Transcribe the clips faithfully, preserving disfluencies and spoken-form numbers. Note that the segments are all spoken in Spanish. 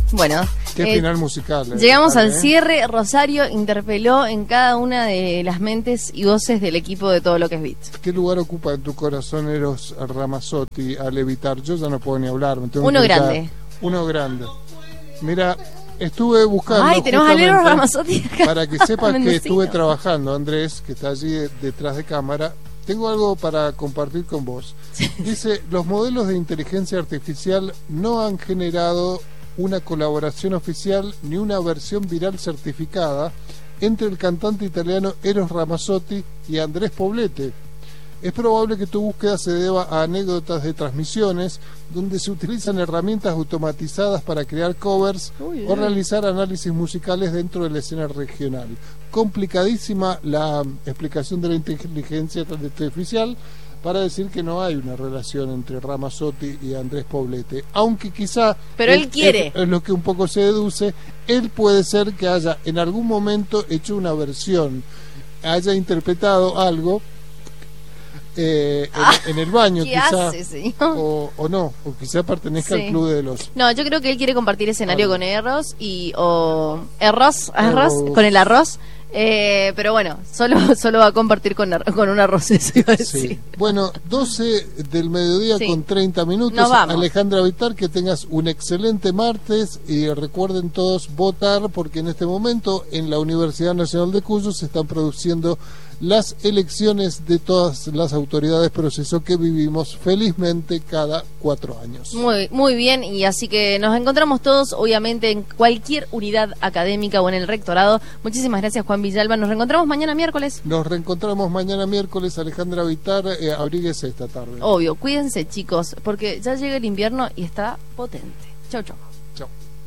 Bueno, qué eh, final musical. Eh, llegamos dale, al eh. cierre. Rosario interpeló en cada una de las mentes y voces del equipo de Todo lo que es Beat. ¿Qué lugar ocupa en tu corazón Eros Ramazzotti al Evitar? Yo ya no puedo ni hablar. Me tengo Uno que grande. ubicar. Uno grande. Mira, estuve buscando. Ay, tenemos a Eros Ramazzotti acá. Para que sepas que Mendocino. estuve trabajando, Andrés, que está allí de- detrás de cámara. Tengo algo para compartir con vos. Dice, los modelos de inteligencia artificial no han generado una colaboración oficial ni una versión viral certificada entre el cantante italiano Eros Ramazzotti y Andrés Poblete. Es probable que tu búsqueda se deba a anécdotas de transmisiones donde se utilizan herramientas automatizadas para crear covers Uy, o uy. realizar análisis musicales dentro de la escena regional. Complicadísima la explicación de la inteligencia artificial para decir que no hay una relación entre Ramazzotti y Andrés Poblete, aunque quizá Pero él quiere. es, es lo que un poco se deduce. Él puede ser que haya en algún momento hecho una versión, haya interpretado algo eh, en, Ah, en el baño ¿qué quizá hace, señor? o, o no, o quizá pertenezca Sí. al club de los No, yo creo que él quiere compartir escenario Algo. con Erros y o arroz, arroz, Arroz. con el arroz. Eh, pero bueno, solo solo va a compartir con, ar- con un arroz, eso iba a decir. Sí. Bueno, doce del mediodía Sí. con treinta minutos. Nos vamos. Alejandra Vitar, que tengas un excelente martes y recuerden todos votar porque en este momento en la Universidad Nacional de Cuyo se están produciendo las elecciones de todas las autoridades, proceso que vivimos felizmente cada cuatro años. Muy, muy bien, y así que nos encontramos todos, obviamente, en cualquier unidad académica o en el rectorado. Muchísimas gracias, Juan Villalba. Nos reencontramos mañana miércoles. Nos reencontramos mañana miércoles. Alejandra Vitar, eh, abríguese esta tarde. Obvio, cuídense, chicos, porque ya llega el invierno y está potente. Chau, chau. Chao.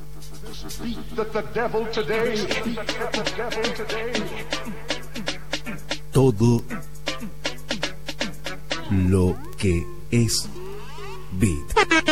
Todo lo que es Beat.